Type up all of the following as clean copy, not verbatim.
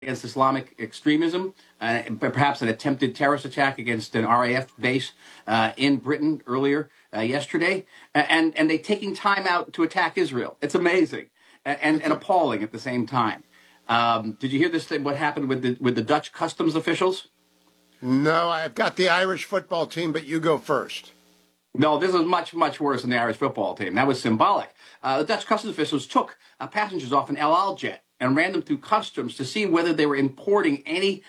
against Islamic extremism, perhaps an attempted terrorist attack against an RAF base in Britain earlier yesterday, and they taking time out to attack Israel. It's amazing and appalling at the same time. Did you hear this thing? What happened with the Dutch customs officials? No, I've got the Irish football team, but you go first. No, this is much, much worse than the Irish football team. That was symbolic. The Dutch customs officials took passengers off an El Al jet and ran them through customs to see whether they were importing any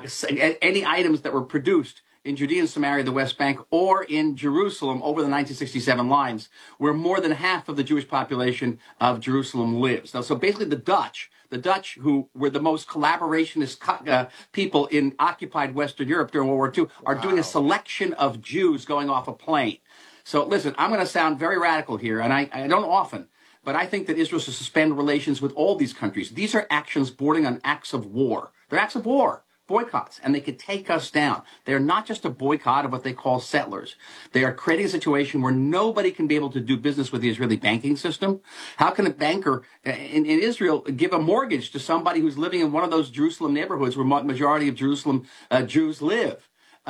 items that were produced in Judea and Samaria, the West Bank, or in Jerusalem over the 1967 lines, where more than half of the Jewish population of Jerusalem lives. Now, so basically the Dutch, who were the most collaborationist people in occupied Western Europe during World War II, are doing a selection of Jews going off a plane. So listen, I'm going to sound very radical here, and I don't often, but I think that Israel should suspend relations with all these countries. These are actions bordering on acts of war. They're acts of war, boycotts, and they could take us down. They're not just a boycott of what they call settlers. They are creating a situation where nobody can be able to do business with the Israeli banking system. How can a banker in Israel give a mortgage to somebody who's living in one of those Jerusalem neighborhoods where majority of Jerusalem Jews live?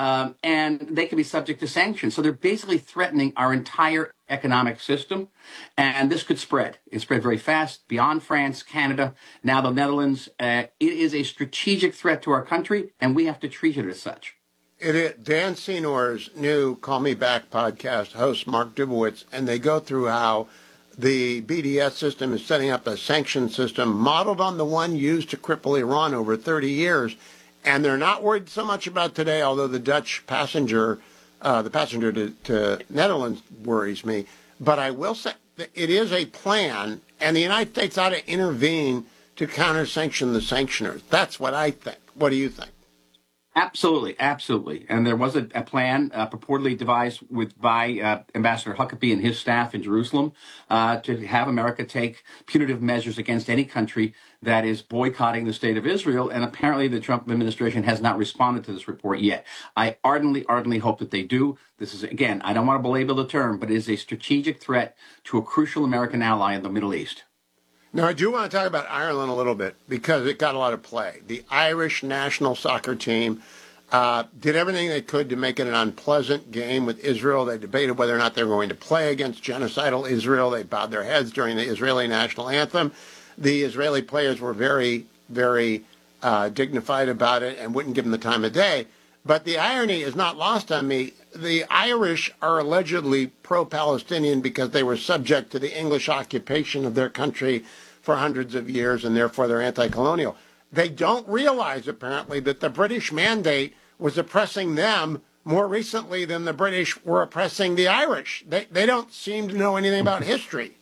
And they can be subject to sanctions. So they're basically threatening our entire economic system. And this could spread. It spread very fast beyond France, Canada, now the Netherlands. It is a strategic threat to our country, and we have to treat it as such. It is Dan Senor's new Call Me Back podcast host, Mark Dubowitz, and they go through how the BDS system is setting up a sanction system modeled on the one used to cripple Iran over 30 years. And they're not worried so much about today, although the Dutch passenger, the passenger to Netherlands worries me. But I will say that it is a plan, and the United States ought to intervene to counter-sanction the sanctioners. That's what I think. What do you think? Absolutely, absolutely. And there was a plan purportedly devised by Ambassador Huckabee and his staff in Jerusalem to have America take punitive measures against any country that is boycotting the state of Israel. And apparently the Trump administration has not responded to this report yet. I ardently hope that they do. This is, again, I don't want to belabor the term, but it is a strategic threat to a crucial American ally in the Middle East. Now, I do want to talk about Ireland a little bit because it got a lot of play. The Irish national soccer team did everything they could to make it an unpleasant game with Israel. They debated whether or not they were going to play against genocidal Israel. They bowed their heads during the Israeli national anthem. The Israeli players were very, very dignified about it and wouldn't give them the time of day. But the irony is not lost on me. The Irish are allegedly pro-Palestinian because they were subject to the English occupation of their country for hundreds of years, and therefore they're anti-colonial. They don't realize, apparently, that the British mandate was oppressing them more recently than the British were oppressing the Irish. They don't seem to know anything about history.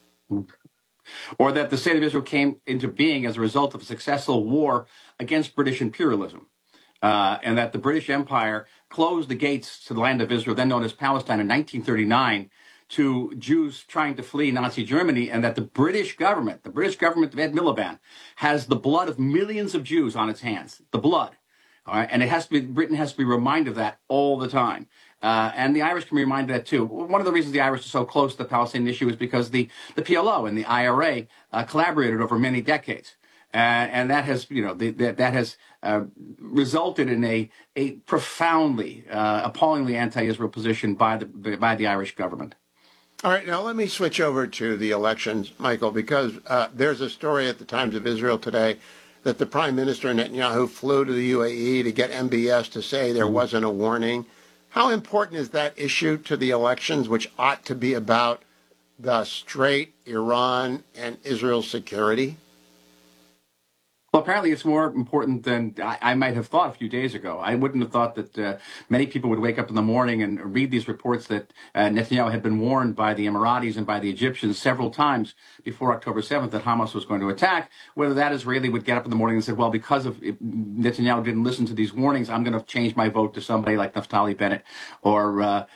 Or that the state of Israel came into being as a result of a successful war against British imperialism. And that the British Empire closed the gates to the land of Israel, then known as Palestine, in 1939 to Jews trying to flee Nazi Germany, and that the British government of Ed Miliband, has the blood of millions of Jews on its hands, the blood. All right, and Britain has to be reminded of that all the time. And the Irish can be reminded of that too. One of the reasons the Irish are so close to the Palestinian issue is because the PLO and the IRA collaborated over many decades. And that has, that has resulted in a profoundly, appallingly anti-Israel position by the Irish government. All right, now let me switch over to the elections, Michael, because there's a story at the Times of Israel today that the Prime Minister Netanyahu flew to the UAE to get MBS to say there wasn't a warning. How important is that issue to the elections, which ought to be about the Strait, Iran, and Israel's security? Well, apparently it's more important than I might have thought a few days ago. I wouldn't have thought that many people would wake up in the morning and read these reports that Netanyahu had been warned by the Emiratis and by the Egyptians several times before October 7th that Hamas was going to attack, whether that Israeli would get up in the morning and said, well, because of Netanyahu didn't listen to these warnings, I'm going to change my vote to somebody like Naftali Bennett or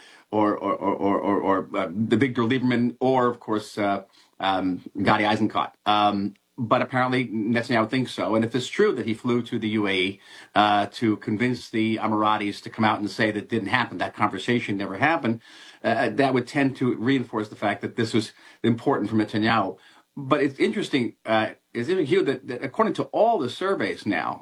the Victor Lieberman, or, of course, Gadi Eisenkot. But apparently Netanyahu thinks so. And if it's true that he flew to the UAE to convince the Emiratis to come out and say that didn't happen, that conversation never happened, that would tend to reinforce the fact that this was important for Netanyahu. But it's interesting, is even, Hugh, that according to all the surveys now,